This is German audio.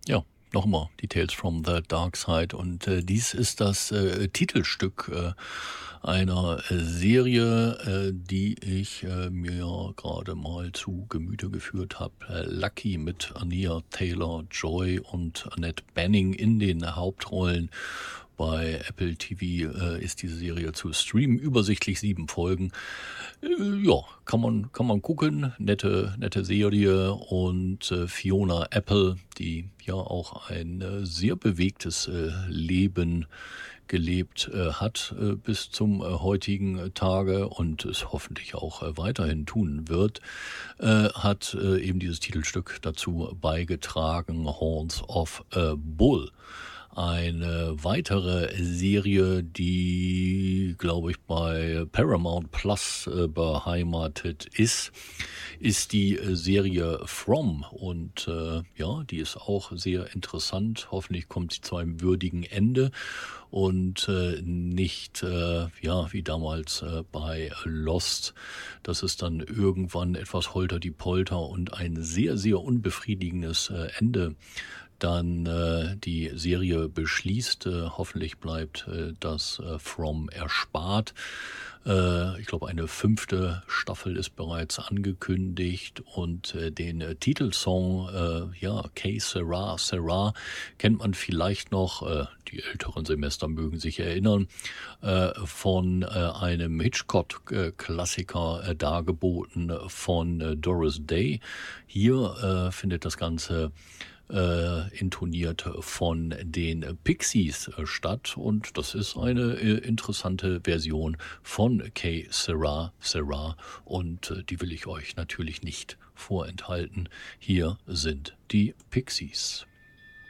Ja, nochmal die Tales from the Dark Side und dies ist das Titelstück einer Serie, die ich mir gerade mal zu Gemüte geführt habe. Lucky mit Anya Taylor-Joy und Annette Bening in den Hauptrollen. Bei Apple TV ist diese Serie zu streamen, übersichtlich 7 Folgen. Ja, kann man gucken, nette Serie und Fiona Apple, die ja auch ein sehr bewegtes Leben gelebt hat bis zum heutigen Tage und es hoffentlich auch weiterhin tun wird, hat eben dieses Titelstück dazu beigetragen, Horns of a Bull. Eine weitere Serie, die, glaube ich, bei Paramount Plus beheimatet ist die Serie From. Und ja, die ist auch sehr interessant. Hoffentlich kommt sie zu einem würdigen Ende und nicht, ja, wie damals bei Lost, dass es dann irgendwann etwas holter-die-polter und ein sehr, sehr unbefriedigendes Ende dann die Serie beschließt. Hoffentlich bleibt das From erspart. Ich glaube, eine 5. Staffel ist bereits angekündigt und den Titelsong, ja, Que Sera, Sera, kennt man vielleicht noch, die älteren Semester mögen sich erinnern, von einem Hitchcock-Klassiker dargeboten von Doris Day. Hier findet das Ganze intoniert von den Pixies statt und das ist eine interessante Version von Que Sera Sera und die will ich euch natürlich nicht vorenthalten. Hier sind die Pixies.